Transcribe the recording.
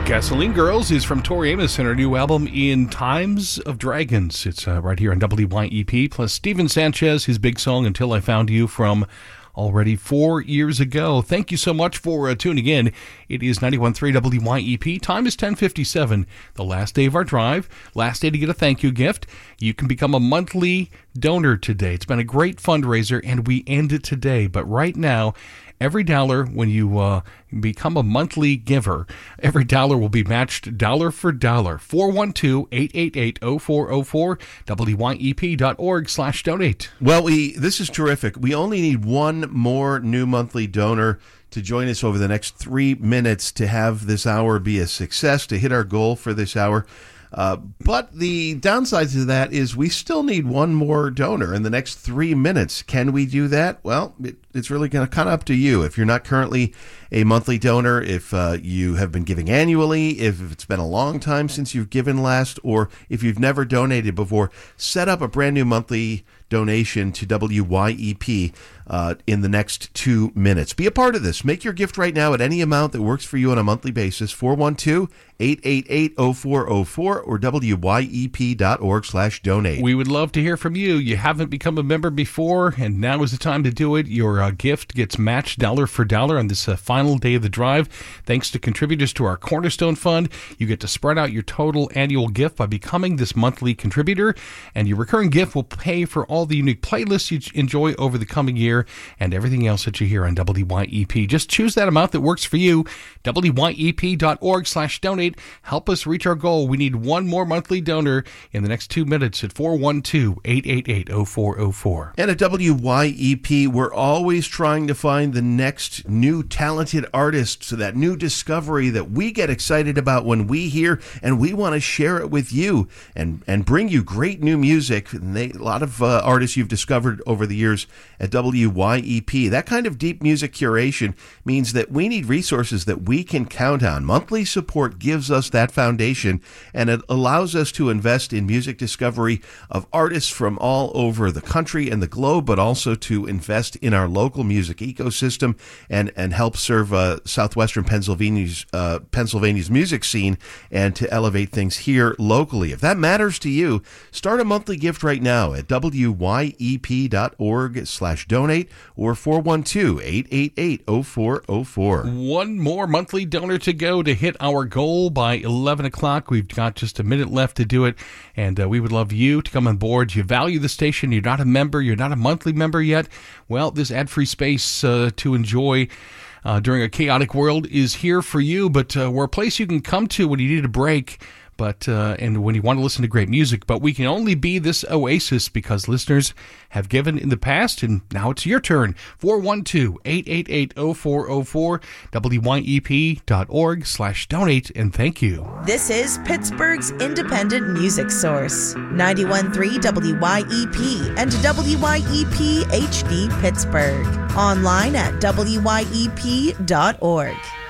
Gasoline Girls is from Tori Amos and her new album In Times of Dragons. It's right here on WYEP. Plus Steven Sanchez, his big song Until I Found You from already 4 years ago. Thank you so much for tuning in. It is 91.3 WYEP. Time is 10:57. The last day of our drive. Last day to get a thank you gift. You can become a monthly donor today. It's been a great fundraiser, and we end it today. But right now, every dollar, when you become a monthly giver, every dollar will be matched dollar for dollar. 412-888-0404, WYEP.org/donate. Well, this is terrific. We only need one more new monthly donor to join us over the next 3 minutes to have this hour be a success, to hit our goal for this hour. But the downside to that is we still need one more donor in the next 3 minutes. Can we do that? Well, it's really kind of up to you. If you're not currently a monthly donor, if you have been giving annually, if it's been a long time since you've given last, or if you've never donated before, set up a brand new monthly donation to WYEP in the next 2 minutes. Be a part of this. Make your gift right now at any amount that works for you on a monthly basis. 412-888-0404 or WYEP.org/donate. We would love to hear from you. You haven't become a member before, and now is the time to do it. Your gift gets matched dollar for dollar on this final day of the drive. Thanks to contributors to our Cornerstone Fund, you get to spread out your total annual gift by becoming this monthly contributor, and your recurring gift will pay for all the unique playlists you enjoy over the coming year and everything else that you hear on WYEP. Just choose that amount that works for you. WYEP.org/donate. Help us reach our goal. We need one more monthly donor in the next 2 minutes at 412-888-0404. And at WYEP, we're always trying to find the next new talented artist, so that new discovery that we get excited about when we hear, and we want to share it with you and bring you great new music. And a lot of artists you've discovered over the years at WYEP. That kind of deep music curation means that we need resources that we can count on. Monthly support gives us that foundation, and it allows us to invest in music discovery of artists from all over the country and the globe, but also to invest in our local music ecosystem and help serve southwestern Pennsylvania's music scene, and to elevate things here locally. If that matters to you, start a monthly gift right now at WYEP.org/donate or 412-888-0404. One more monthly donor to go to hit our goal by 11 o'clock. We've got just a minute left to do it, and we would love you to come on board. You value the station. You're not a member. You're not a monthly member yet. Well, this ad-free space to enjoy during a chaotic world is here for you, but we're a place you can come to when you need a break. But and when you want to listen to great music, but we can only be this oasis because listeners have given in the past, and now it's your turn. 412-888-0404, WYEP.org/donate, and thank you. This is Pittsburgh's independent music source, 91.3 WYEP and WYEP HD Pittsburgh. Online at WYEP.org.